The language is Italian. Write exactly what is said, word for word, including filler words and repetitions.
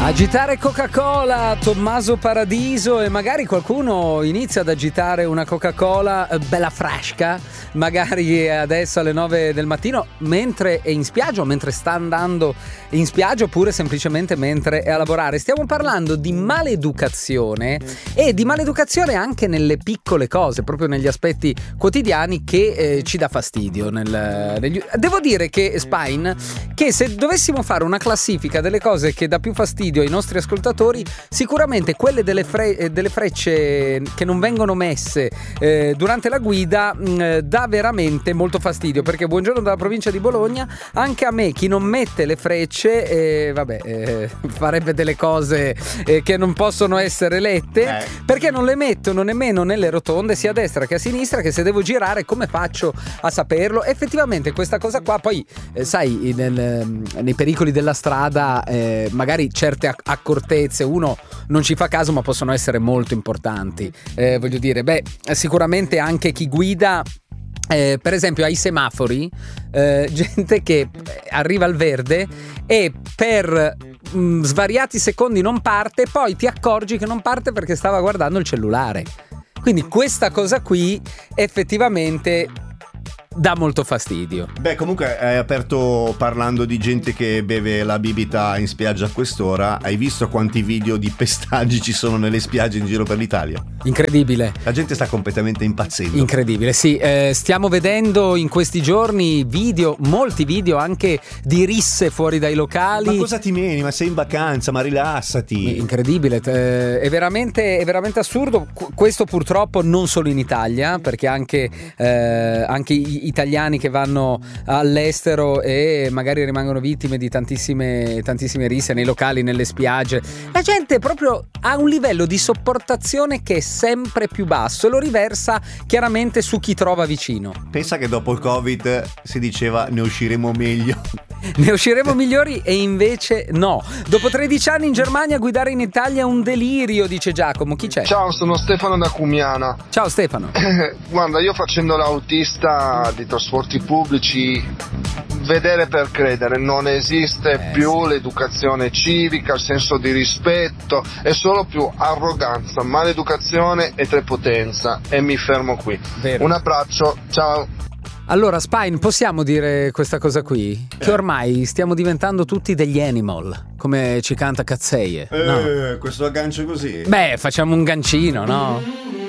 Agitare Coca-Cola, Tommaso Paradiso, e magari qualcuno inizia ad agitare una Coca-Cola eh, bella fresca, magari adesso alle nove del mattino mentre è in spiaggia o mentre sta andando in spiaggia, oppure semplicemente mentre è a lavorare. Stiamo parlando di maleducazione, e di maleducazione anche nelle piccole cose, proprio negli aspetti quotidiani, che eh, ci dà fastidio nel, negli... Devo dire che Spine, che se dovessimo fare una classifica delle cose che dà più fastidio ai nostri ascoltatori, sicuramente quelle delle, fre- delle frecce che non vengono messe eh, durante la guida mh, dà veramente molto fastidio, perché buongiorno dalla provincia di Bologna, anche a me chi non mette le frecce eh, vabbè eh, farebbe delle cose eh, che non possono essere lette, eh. perché non le mettono nemmeno nelle rotonde sia a destra che a sinistra, che se devo girare come faccio a saperlo? Effettivamente questa cosa qua poi eh, sai nel, nei pericoli della strada eh, magari certe accortezze uno non ci fa caso, ma possono essere molto importanti. Eh, voglio dire, beh, sicuramente anche chi guida, eh, per esempio ai semafori, eh, gente che arriva al verde e per mh, svariati secondi non parte, poi ti accorgi che non parte perché stava guardando il cellulare. Quindi questa cosa qui effettivamente dà molto fastidio. Beh, comunque hai aperto parlando di gente che beve la bibita in spiaggia a quest'ora. Hai visto quanti video di pestaggi ci sono nelle spiagge in giro per l'Italia? Incredibile. La gente sta completamente impazzendo. Incredibile, sì. Eh, stiamo vedendo in questi giorni video, molti video anche di risse fuori dai locali. Ma cosa ti meni? Ma sei in vacanza, ma rilassati. Incredibile, eh, è veramente, è veramente assurdo. Questo purtroppo non solo in Italia, perché anche, eh, anche i italiani che vanno all'estero e magari rimangono vittime di tantissime tantissime risse nei locali, nelle spiagge. La gente proprio ha un livello di sopportazione che è sempre più basso e lo riversa chiaramente su chi trova vicino. Pensa che dopo il Covid si diceva ne usciremo meglio. Ne usciremo migliori, e invece no. Dopo tredici anni in Germania guidare in Italia è un delirio, dice Giacomo. Chi c'è? Ciao, sono Stefano da Cumiana. Ciao Stefano. Guarda, io facendo l'autista di trasporti pubblici, vedere per credere, non esiste eh, più sì. l'educazione civica, il senso di rispetto, è solo più arroganza, maleducazione e prepotenza, e mi fermo qui. Vero. Un abbraccio, ciao. Allora Spine, possiamo dire questa cosa qui? Eh. Che ormai stiamo diventando tutti degli animal, come ci canta Cazzeie, eh, no? Questo aggancio così. Beh, facciamo un gancino, no?